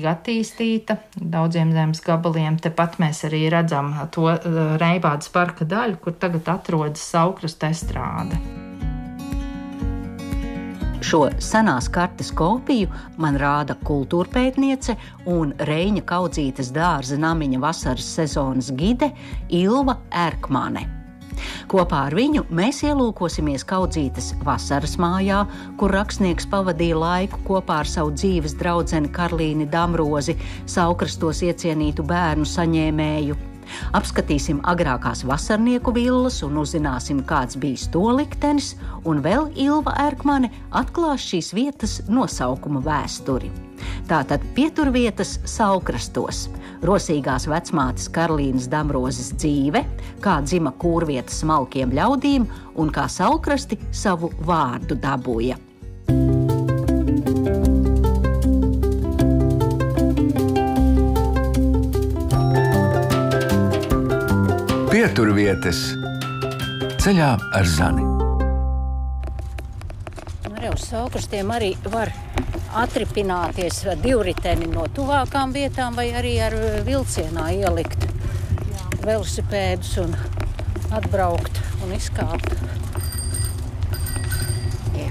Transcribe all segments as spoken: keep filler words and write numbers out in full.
ārkārtīgi attīstīta, daudziem zemes gabaliem. Tepat mēs arī redzam to Reibādes parka daļu, kur tagad atrodas Saukrasta estrāde. Šo senās kartes kopiju man rāda kultūrpētniece un Reiņa Kaudzītes dārza namiņa vasaras sezonas gide Ilva Erkmane. Kopā ar viņu mēs ielūkosimies Kaudzītes vasaras mājā, kur rakstnieks pavadīja laiku kopā ar savu dzīves draudzeni Karlīni Damrozi, Saukrastos iecienītu bērnu saņēmēju. Apskatīsim agrākās vasarnieku villas un uzzināsim, kāds bijis to liktenis, un vēl Ilva Erkmane atklās šīs vietas nosaukuma vēsturi. Tātad pieturvietas Saukrastos, rosīgās vecmātes Karlīnas Damrozes dzīve, kā dzima kūrvieta smalkiem ļaudīm un kā Saukrasti savu vārdu dabūja. Pieturvietas ceļā ar Zani. Arī uz Saukrastiem arī var atripināties divriteni no tuvākām vietām vai arī ar vilcienā ielikt velosipēdus un atbraukt un izkāpt. Jā.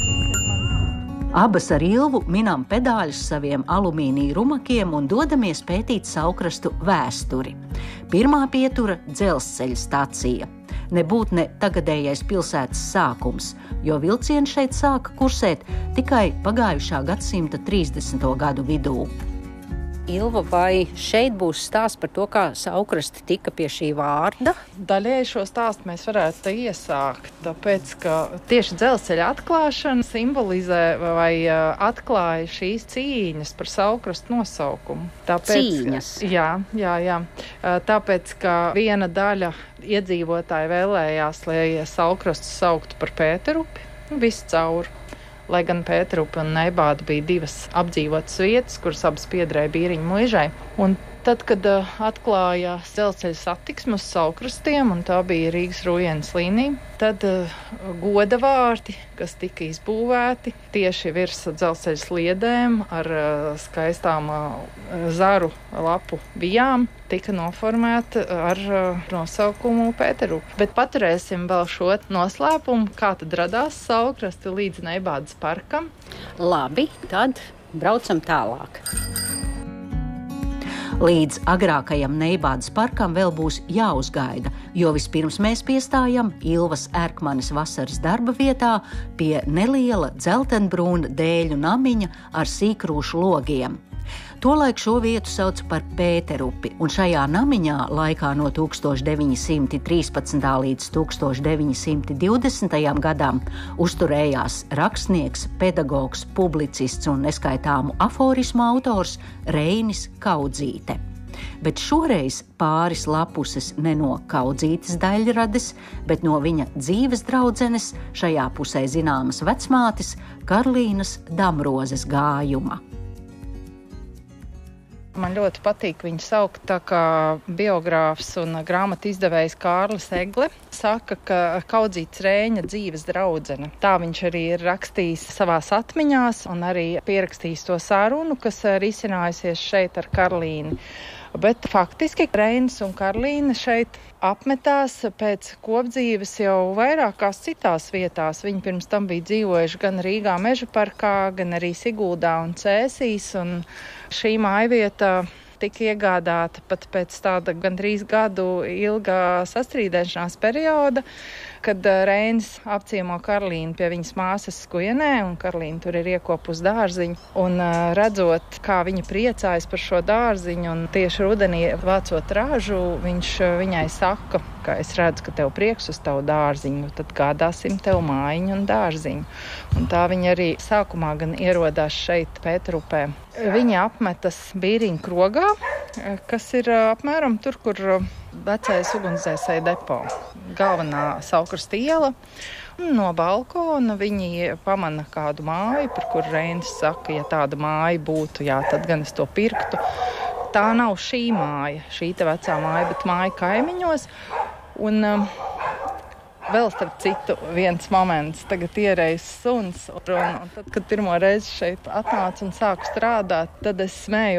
Abas ar Ilvu minām pedāļus saviem alumīnija rumakiem un dodamies pētīt Saukrastu vēsturi. Pirmā pietura – dzelzceļa stacija. Nebūt ne tagadējais pilsētas sākums, jo vilcieni šeit sāka kursēt tikai pagājušā gadsimta trīsdesmito gadu vidū. Ilva, vai šeit būs stāsts par to, kā Saukrasti tika pie šī vārda? Daļēji šo stāstu mēs varētu iesākt, tāpēc, ka tieši dzelzceļa atklāšana simbolizē vai atklāja šīs cīņas par Saukrastu nosaukumu. Tāpēc, cīņas? Jā, jā, jā. Tāpēc, ka viena daļa iedzīvotāji vēlējās, lai Saukrastu sauktu par Pēterupi, visu cauri. Lai gan Pēterupe un Neibāde bija divas apdzīvotas vietas, kuras abas piederēja Bīriņu muižai. Un tad, kad uh, atklājās dzelzceļa satiksme uz Saukrastiem, un tā bija Rīgas Rūjienas līnija, tad uh, goda vārti, kas tika izbūvēti tieši virs dzelzceļa sliedēm ar uh, skaistām uh, zaru lapu vijām, tika noformēta ar uh, nosaukumu Pēterupe. Bet paturēsim vēl šo noslēpumu, kā tad radās Saukrasti līdz Neibādes parkam. Labi, tad braucam tālāk. Līdz agrākajam Neibādes parkam vēl būs jāuzgaida, jo vispirms mēs piestājam Ilvas Erkmanes vasaras darba vietā pie neliela dzeltenbrūna dēļu namiņa ar sīkrūšu logiem. Tolaik šo vietu sauc par Pēterupi, un šajā namiņā laikā no tūkstoš deviņi simti trīspadsmitā līdz tūkstoš deviņi simti divdesmitajam gadam uzturējās rakstnieks, pedagogs, publicists un neskaitāmu aforismu autors Reinis Kaudzīte. Bet šoreiz pāris lapuses ne no Kaudzītes daļrades, bet no viņa dzīves draudzenes, šajā pusē zināmas vecmātes Karlīnas Damrozes gājuma. Man ļoti patīk viņu saukt, tā kā biogrāfs un grāmatu izdevējs Kārlis Egle saka, ka Kaudzītes Reiņa dzīves draudzene. Tā viņš arī ir rakstījis savās atmiņās un arī pierakstījis to sarunu, kas risinājusies šeit ar Karlīni. Bet faktiski Reinis un Karlīna šeit apmetās pēc kopdzīves jau vairākās citās vietās. Viņi pirms tam bija dzīvojuši gan Rīgā Meža parkā, gan arī Siguldā un Cēsīs, un šī mājvieta tika iegādāta pat pēc tāda gandrīz gadu ilgā sastrīdēšanās perioda, kad Reinis apciemo Karlīnu pie viņas māsas Skujenē, un Karlīna tur ir iekopus dārziņu. Un redzot, kā viņa priecājas par šo dārziņu, un tieši rudenī vācot ražu, viņš viņai saka, ka es redzu, ka tev prieks uz tavu dārziņu, tad gādāsim tev mājiņu un dārziņu. Un tā viņa arī sākumā gan ierodās šeit Pēterupē. Viņa apmetas Bīriņu krogā, kas ir apmēram tur, kur vecais ugunsdzēsēju depo, galvenā Saukrasta iela. No balkona viņi pamana kādu māju, par kuru Reinis saka, ja tāda māja būtu, jā, tad gan es to pirktu. Tā nav šī māja, šī te vecā māja, bet māja kaimiņos. Un um, vēl starp citu viens moments, tagad iereis suns. Un, un tad, kad pirmo reizi šeit atnācu un sāku strādāt, tad es smēju